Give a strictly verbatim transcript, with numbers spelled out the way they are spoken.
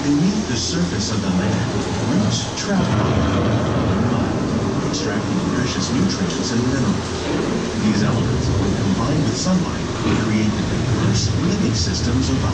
Beneath the surface of the land, roots travel in mud, extracting precious nutrients and minerals. These elements, when combined with sunlight, create the diverse living systems of